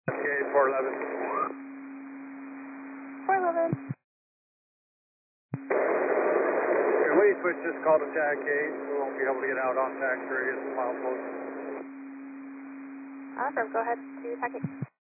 Okay, 411. 411. Can we switch this call to tag case? We won't be able to get out on tax radius and milepost. Awesome. Go ahead to packet.